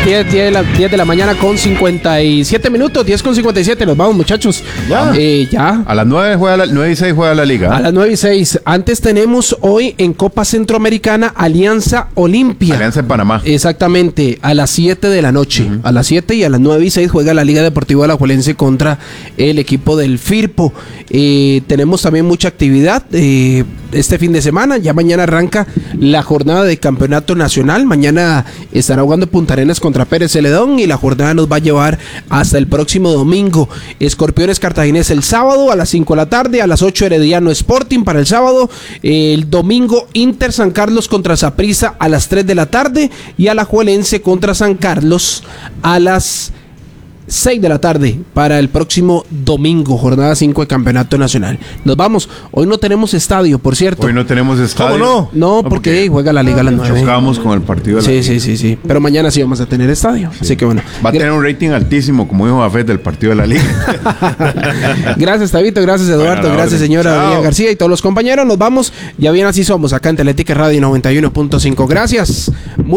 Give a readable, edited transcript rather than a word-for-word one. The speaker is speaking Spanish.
10 de la mañana con 57 minutos, 10 con 57, nos vamos, muchachos. Ya. A las 9 y 6 juega la Liga. A las 9 y 6. Antes tenemos hoy en Copa Centroamericana Alianza Olimpia. Alianza en Panamá. Exactamente, a las 7 de la noche. A las 7 y a las 9 y 6 juega la Liga Deportiva Alajuelense contra el equipo del Firpo. Tenemos también mucha actividad este fin de semana. Ya mañana arranca la jornada de campeonato nacional. Mañana estará jugando Punta Arenas contra Pérez Celedón y la jornada nos va a llevar hasta el próximo domingo. Escorpiones Cartaginés el sábado a las 5 de la tarde, a las 8 Herediano Sporting para el sábado. El domingo Inter San Carlos contra Saprissa a las 3 de la tarde y Alajuelense contra San Carlos a las 6 de la tarde para el próximo domingo, jornada 5 de Campeonato Nacional. Nos vamos. Hoy no tenemos estadio, por cierto. Hoy no tenemos estadio. ¿Cómo no? No, porque juega la Liga a las 9. Chocamos con el partido de la Liga. Sí. Pero mañana sí vamos a tener estadio. Sí. Así que bueno. Va a tener un rating altísimo, como dijo Jafet, del partido de la Liga. Gracias, Tabito. Gracias, Eduardo. Gracias, señora María García y todos los compañeros. Nos vamos. Ya bien así somos acá en Teletica Radio 91.5. Gracias.